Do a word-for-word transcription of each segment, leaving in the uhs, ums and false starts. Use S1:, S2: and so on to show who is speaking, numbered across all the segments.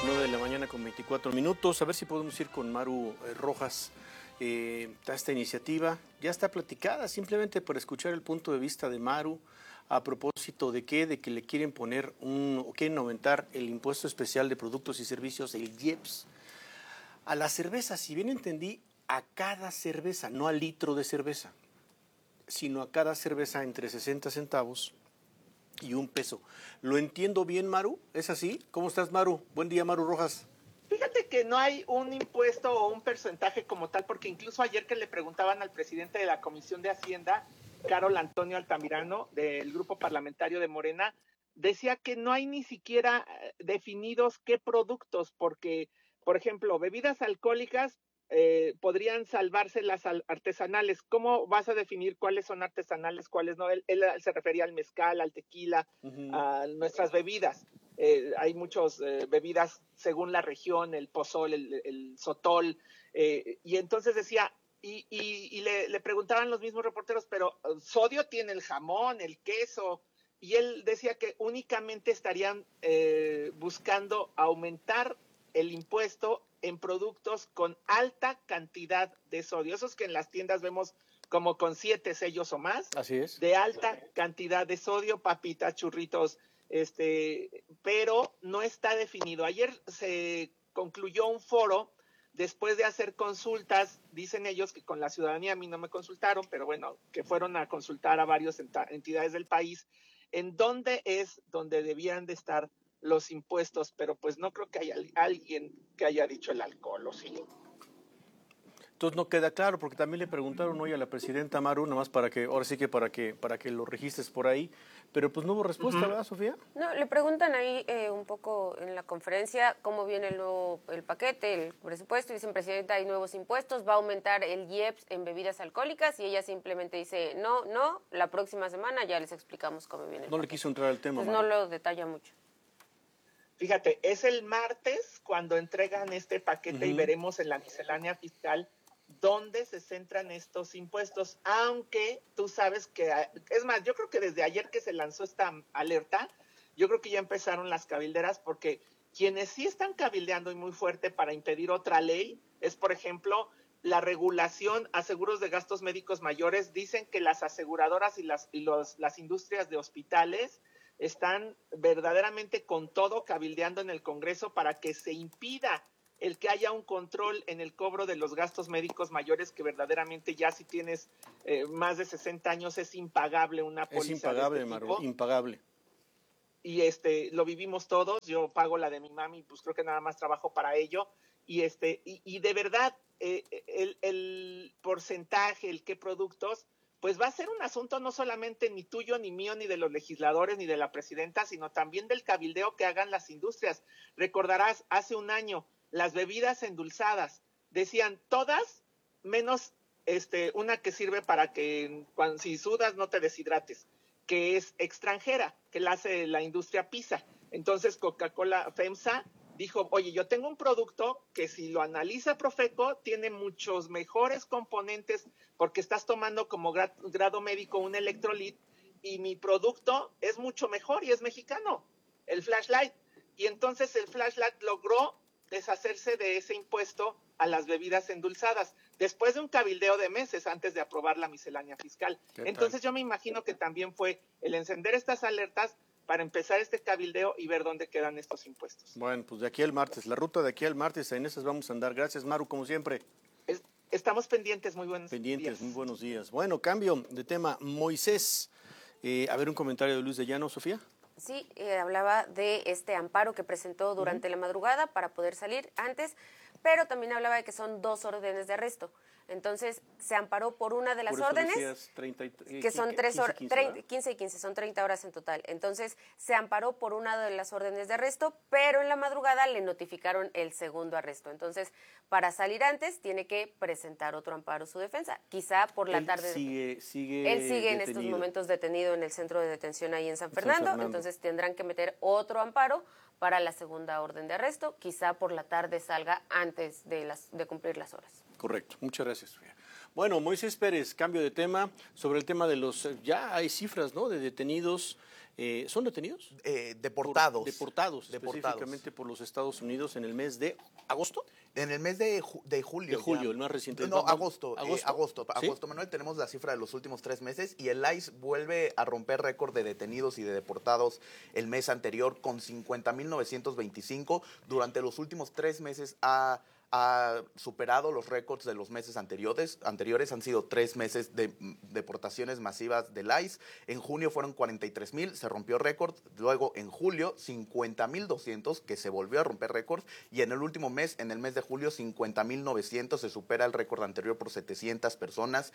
S1: nueve de la mañana con veinticuatro minutos. A ver si podemos ir con Maru eh, Rojas. Eh, esta iniciativa ya está platicada, simplemente por escuchar el punto de vista de Maru. ¿A propósito de qué? De que le quieren poner un, o quieren aumentar el impuesto especial de productos y servicios, el I E P S, a la cerveza. Si bien entendí, a cada cerveza, no al litro de cerveza, sino a cada cerveza entre sesenta centavos y un peso. ¿Lo entiendo bien, Maru? ¿Es así? ¿Cómo estás, Maru? Buen día, Maru Rojas.
S2: Fíjate que no hay un impuesto o un porcentaje como tal, porque incluso ayer que le preguntaban al presidente de la Comisión de Hacienda, Carol Antonio Altamirano, del grupo parlamentario de Morena, decía que no hay ni siquiera definidos qué productos, porque, por ejemplo, bebidas alcohólicas eh, podrían salvarse las artesanales. ¿Cómo vas a definir cuáles son artesanales, cuáles no? Él, él se refería al mezcal, al tequila, uh-huh. a nuestras bebidas. Eh, hay muchas eh, bebidas según la región, el pozol, el, el sotol, eh, y entonces decía, y, y, y le, le preguntaban los mismos reporteros, pero sodio tiene el jamón, el queso, y él decía que únicamente estarían eh, buscando aumentar el impuesto en productos con alta cantidad de sodio, esos que en las tiendas vemos como con siete sellos o más.
S1: Así es.
S2: De alta cantidad de sodio, papitas, churritos, este, pero no está definido. Ayer se concluyó un foro después de hacer consultas, dicen ellos que con la ciudadanía, a mí no me consultaron, pero bueno, que fueron a consultar a varias entidades del país, en dónde es donde debían de estar los impuestos, pero pues no creo que haya alguien que haya dicho el alcohol, ¿o sí?
S1: Entonces no queda claro, porque también le preguntaron hoy a la presidenta Maru, nada más para que, ahora sí que para que para que lo registres por ahí, pero pues no hubo respuesta, uh-huh. ¿verdad, Sofía?
S3: No, le preguntan ahí eh, un poco en la conferencia cómo viene el nuevo el paquete, el presupuesto, y dicen, presidenta, hay nuevos impuestos, va a aumentar el I E P S en bebidas alcohólicas, y ella simplemente dice, no, no, la próxima semana ya les explicamos cómo viene el
S1: No
S3: paquete.
S1: Le quiso entrar al tema,
S3: Entonces, no lo detalla mucho.
S2: Fíjate, es el martes cuando entregan este paquete uh-huh. y veremos en la miscelánea fiscal dónde se centran estos impuestos, aunque tú sabes que, es más, yo creo que desde ayer que se lanzó esta alerta, yo creo que ya empezaron las cabilderas, porque quienes sí están cabildeando y muy fuerte para impedir otra ley es, por ejemplo, la regulación a seguros de gastos médicos mayores. Dicen que las aseguradoras y las, y los, las industrias de hospitales están verdaderamente con todo cabildeando en el Congreso para que se impida el que haya un control en el cobro de los gastos médicos mayores, que verdaderamente ya si tienes eh, más de sesenta años es impagable una póliza.
S1: Es impagable,
S2: de este
S1: Maru,
S2: tipo.
S1: impagable.
S2: Y este lo vivimos todos, yo pago la de mi mami, pues creo que nada más trabajo para ello, y este y, y de verdad eh, el, el porcentaje, el qué productos, pues va a ser un asunto no solamente ni tuyo, ni mío, ni de los legisladores, ni de la presidenta, sino también del cabildeo que hagan las industrias. Recordarás, hace un año, las bebidas endulzadas, decían todas menos este, una que sirve para que cuando, si sudas no te deshidrates, que es extranjera, que la hace la industria PISA. Entonces Coca-Cola FEMSA dijo, oye, yo tengo un producto que si lo analiza Profeco tiene muchos mejores componentes porque estás tomando como grado médico un electrolit y mi producto es mucho mejor y es mexicano, el Flashlight. Y entonces el Flashlight logró deshacerse de ese impuesto a las bebidas endulzadas, después de un cabildeo de meses antes de aprobar la miscelánea fiscal. Entonces yo me imagino que también fue el encender estas alertas para empezar este cabildeo y ver dónde quedan estos impuestos.
S1: Bueno, pues de aquí al martes, la ruta de aquí al martes, en esas vamos a andar. Gracias, Maru, como siempre.
S2: Es, estamos pendientes, muy buenos
S1: pendientes,
S2: días.
S1: Pendientes, muy buenos días. Bueno, cambio de tema, Moisés. Eh, a ver, un comentario de Luis de Llano, Sofía.
S3: Sí, eh, hablaba de este amparo que presentó durante uh-huh. la madrugada para poder salir antes, pero también hablaba de que son dos órdenes de arresto. Entonces, se amparó por una de las
S1: por eso
S3: órdenes,
S1: decías treinta, eh,
S3: que son tres horas,
S1: quince,
S3: quince y quince, son treinta horas en total. Entonces, se amparó por una de las órdenes de arresto, pero en la madrugada le notificaron el segundo arresto. Entonces, para salir antes, tiene que presentar otro amparo su defensa. Quizá por la
S1: él
S3: tarde.
S1: Sigue, sigue
S3: él sigue
S1: detenido.
S3: en estos momentos detenido en el centro de detención ahí en San Fernando,
S1: San Fernando.
S3: Entonces tendrán que meter otro amparo para la segunda orden de arresto. Quizá por la tarde salga antes de, las, de cumplir las horas.
S1: Correcto. Muchas gracias, Sofía. Bueno, Moisés Pérez, cambio de tema, sobre el tema de los, ya hay cifras, ¿no?, de detenidos Eh, ¿Son detenidos?
S4: Eh, deportados.
S1: Por, deportados,
S4: deportados.
S1: específicamente por los Estados Unidos en el mes de agosto.
S4: En el mes de, ju de julio.
S1: De julio,
S4: ya.
S1: el más reciente.
S4: No, agosto.
S1: ¿Agosto?
S4: Eh, agosto,
S1: ¿Sí?
S4: agosto, Manuel. Tenemos la cifra de los últimos tres meses y el I C E vuelve a romper récord de detenidos y de deportados el mes anterior con cincuenta mil novecientos veinticinco. Durante los últimos tres meses ha... ha superado los récords de los meses anteriores. Anteriores han sido tres meses de deportaciones masivas del I C E. En junio fueron cuarenta y tres mil, se rompió récord. Luego en julio cincuenta mil doscientos, que se volvió a romper récord. Y en el último mes, en el mes de julio, cincuenta mil novecientos, se supera el récord anterior por setecientas personas.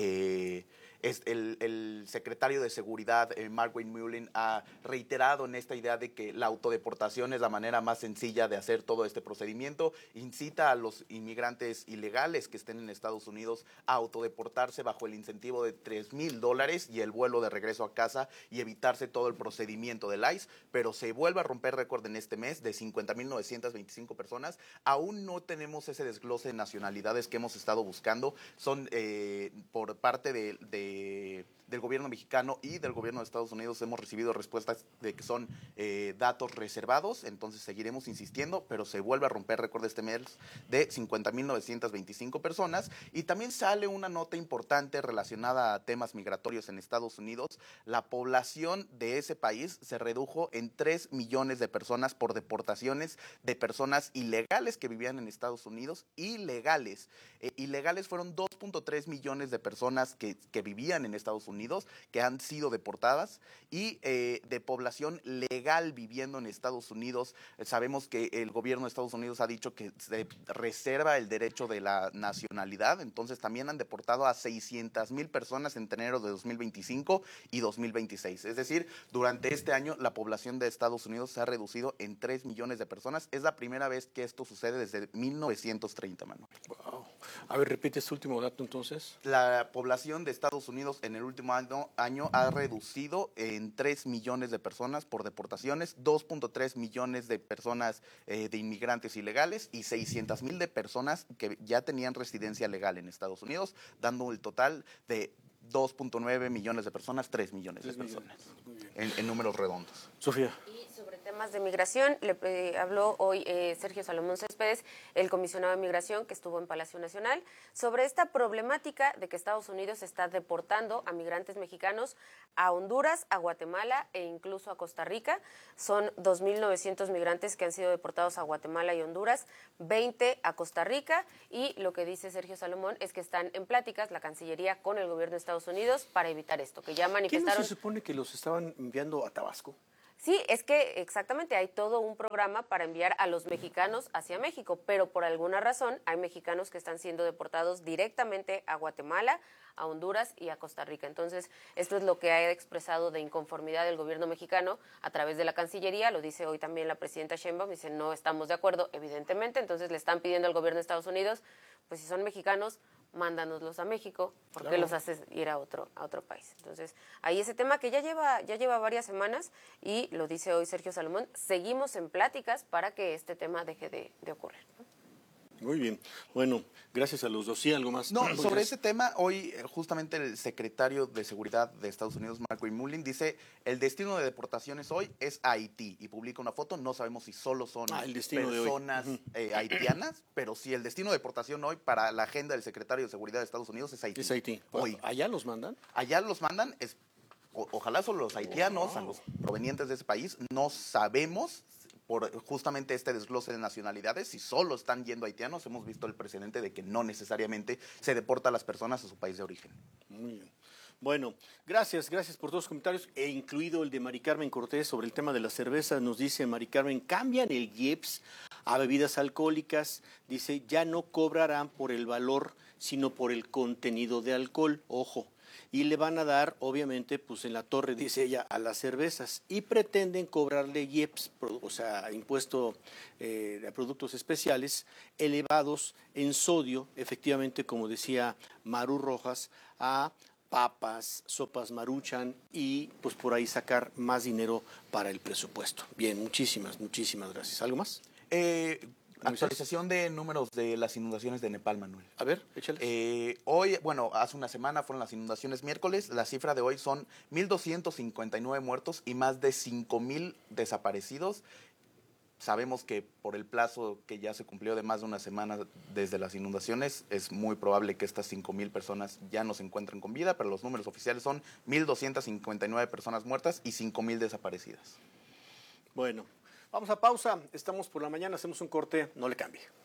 S4: Eh, es el, el secretario de Seguridad, eh, Mark Wayne Mullin, ha reiterado en esta idea de que la autodeportación es la manera más sencilla de hacer todo este procedimiento. Incita a los inmigrantes ilegales que estén en Estados Unidos a autodeportarse bajo el incentivo de tres mil dólares y el vuelo de regreso a casa y evitarse todo el procedimiento del I C E, pero se vuelve a romper récord en este mes de cincuenta mil novecientas veinticinco personas. Aún no tenemos ese desglose de nacionalidades que hemos estado buscando. Son eh, por parte de, de del gobierno mexicano y del gobierno de Estados Unidos hemos recibido respuestas de que son eh, datos reservados, entonces seguiremos insistiendo, pero se vuelve a romper récord este mes de cincuenta mil novecientas veinticinco personas. Y también sale una nota importante relacionada a temas migratorios en Estados Unidos. La población de ese país se redujo en tres millones de personas por deportaciones de personas ilegales que vivían en Estados Unidos. Ilegales. Eh, ilegales fueron dos punto tres millones de personas que, que vivían en Estados Unidos, que han sido deportadas, y eh, de población legal viviendo en Estados Unidos. Eh, sabemos que el gobierno de Estados Unidos ha dicho que se reserva el derecho de la nacionalidad, entonces también han deportado a seiscientas mil personas entre enero de dos mil veinticinco y dos mil veintiséis. Es decir, durante este año la población de Estados Unidos se ha reducido en tres millones de personas. Es la primera vez que esto sucede desde mil novecientos treinta, Manuel.
S1: Wow. A ver, repite este último dato entonces.
S4: La población de Estados Unidos en el último año, año ha reducido en tres millones de personas por deportaciones, dos punto tres millones de personas eh, de inmigrantes ilegales y seiscientas mil de personas que ya tenían residencia legal en Estados Unidos, dando el total de dos punto nueve millones de personas, tres millones de personas, en, en números redondos.
S1: Sofía.
S3: Sobre temas de migración, le eh, habló hoy eh, Sergio Salomón Céspedes, el comisionado de migración que estuvo en Palacio Nacional, sobre esta problemática de que Estados Unidos está deportando a migrantes mexicanos a Honduras, a Guatemala e incluso a Costa Rica. Son dos mil novecientos migrantes que han sido deportados a Guatemala y Honduras, veinte a Costa Rica, y lo que dice Sergio Salomón es que están en pláticas la Cancillería con el gobierno de Estados Unidos para evitar esto, que ya manifestaron...
S1: ¿Quién no se supone que los estaban enviando a Tabasco?
S3: Sí, es que exactamente hay todo un programa para enviar a los mexicanos hacia México, pero por alguna razón hay mexicanos que están siendo deportados directamente a Guatemala, a Honduras y a Costa Rica. Entonces, esto es lo que ha expresado de inconformidad el gobierno mexicano a través de la Cancillería. Lo dice hoy también la presidenta Sheinbaum, dice no estamos de acuerdo, evidentemente. Entonces, le están pidiendo al gobierno de Estados Unidos, pues si son mexicanos, mándanoslos a México, ¿por qué claro. los haces ir a otro a otro país? Entonces, ahí ese tema que ya lleva ya lleva varias semanas y lo dice hoy Sergio Salomón, seguimos en pláticas para que este tema deje de, de ocurrir, ¿no?
S1: Muy bien. Bueno, gracias a los dos. ¿Sí, algo más?
S4: No, sobre ese tema, hoy justamente el secretario de Seguridad de Estados Unidos, Mark Wayne Mullin, dice el destino de deportaciones hoy es Haití y publica una foto. No sabemos si solo son
S1: ah, el destino
S4: personas
S1: de hoy.
S4: eh, haitianas, pero sí el destino de deportación hoy para la agenda del secretario de Seguridad de Estados Unidos es Haití.
S1: Es Haití.
S4: Hoy.
S1: ¿Allá los mandan?
S4: Allá los mandan, es, o, ojalá solo los haitianos, oh, wow. a los provenientes de ese país. No sabemos por justamente este desglose de nacionalidades, si solo están yendo haitianos. Hemos visto el precedente de que no necesariamente se deporta a las personas a su país de origen.
S1: Muy bien. Bueno, gracias, gracias por todos los comentarios, e incluido el de Mari Carmen Cortés sobre el tema de la cerveza. Nos dice Mari Carmen, cambian el I E P S a bebidas alcohólicas, dice, ya no cobrarán por el valor, sino por el contenido de alcohol, ojo. Y le van a dar, obviamente, pues en la torre, dice ella, a las cervezas. Y pretenden cobrarle I E P S, o sea, impuesto eh, a productos especiales, elevados en sodio, efectivamente, como decía Maru Rojas, a papas, sopas Maruchan y pues por ahí sacar más dinero para el presupuesto. Bien, muchísimas, muchísimas gracias. ¿Algo más?
S4: Eh... Actualización de números de las inundaciones de Nepal, Manuel.
S1: A ver, échale.
S4: Eh, hoy, bueno, hace una semana fueron las inundaciones miércoles. La cifra de hoy son mil doscientos cincuenta y nueve muertos y más de cinco mil desaparecidos. Sabemos que por el plazo que ya se cumplió de más de una semana desde las inundaciones, es muy probable que estas cinco mil personas ya no se encuentren con vida, pero los números oficiales son mil doscientas cincuenta y nueve personas muertas y cinco mil desaparecidas.
S1: Bueno, vamos a pausa. Estamos por la mañana, hacemos un corte, no le cambie.